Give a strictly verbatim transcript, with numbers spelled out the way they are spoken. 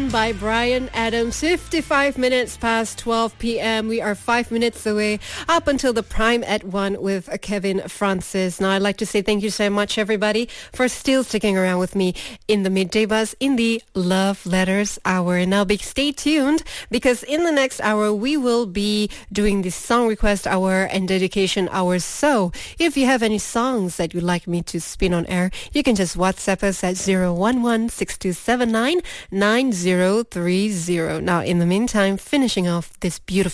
by Bryan Adams. fifty-five minutes past twelve p.m. We are five minutes away up until the prime at one with Kevin Francis. Now, I'd like to say thank you so much, everybody, for still sticking around with me in the Midday Buzz in the Love Letters Hour. Now, be stay tuned because in the next hour, we will be doing the Song Request Hour and Dedication Hour. So, if you have any songs that you'd like me to spin on air, you can just WhatsApp us at zero one one six two seven nine nine zero three zero. Now, in the meantime, finishing off this beautiful